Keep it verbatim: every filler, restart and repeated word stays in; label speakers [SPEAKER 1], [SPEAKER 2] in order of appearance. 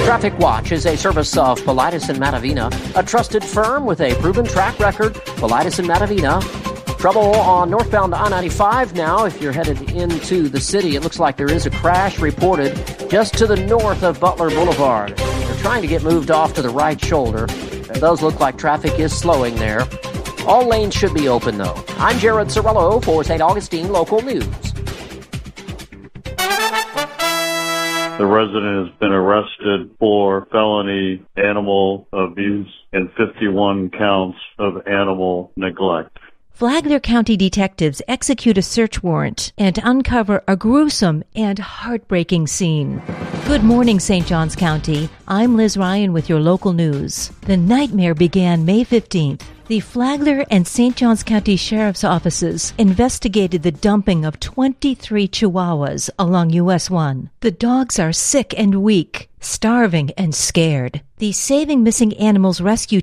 [SPEAKER 1] Traffic Watch is a service of Paulides and Matavina, a trusted firm with a proven track record. Paulides and Matavina. Trouble on northbound I ninety-five now. If you're headed into the city, it looks like there is a crash reported just to the north of Butler Boulevard. They're trying to get moved off to the right shoulder. It does look like traffic is slowing there. All lanes should be open, though. I'm Jared Cirillo for Saint Augustine Local News.
[SPEAKER 2] The resident has been arrested for felony animal abuse and fifty-one counts of animal neglect.
[SPEAKER 3] Flagler County detectives execute a search warrant and uncover a gruesome and heartbreaking scene. Good morning, Saint Johns County. I'm Liz Ryan with your local news. The nightmare began May fifteenth. The Flagler and Saint Johns County Sheriff's Offices investigated the dumping of twenty-three Chihuahuas along U S one. The dogs are sick and weak, starving and scared. The Saving Missing Animals Rescue